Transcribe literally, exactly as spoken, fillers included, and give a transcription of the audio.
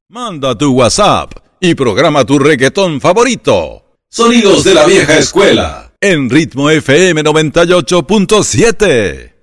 Manda tu WhatsApp y programa tu reggaetón favorito. Sonidos de la vieja escuela en Ritmo F M noventa y ocho punto siete.